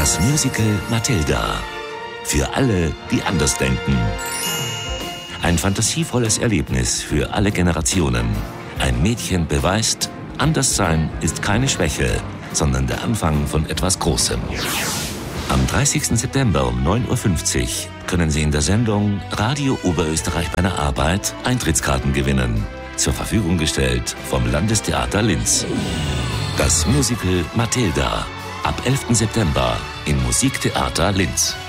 Das Musical Matilda. Für alle, die anders denken. Ein fantasievolles Erlebnis für alle Generationen. Ein Mädchen beweist, Anderssein ist keine Schwäche, sondern der Anfang von etwas Großem. Am 30. September um 9:50 Uhr können Sie in der Sendung Radio Oberösterreich bei der Arbeit Eintrittskarten gewinnen. Zur Verfügung gestellt vom Landestheater Linz. Das Musical Matilda. Ab 11. September im Musiktheater Linz.